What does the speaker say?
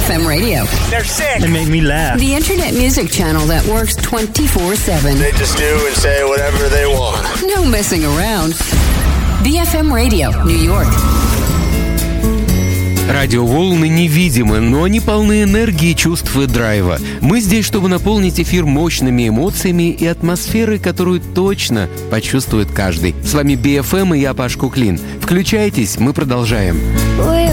BFM Radio. They're sick. They make me laugh. The internet music channel that works 24/7. They just do and say whatever they want. No messing around. BFM Radio, New York. Радиоволны невидимы, но они полны энергии, чувств и драйва. Мы здесь, чтобы наполнить эфир мощными эмоциями и атмосферой, которую точно почувствует каждый. С вами BFM и я, Паш Куклин. Включайтесь, мы продолжаем.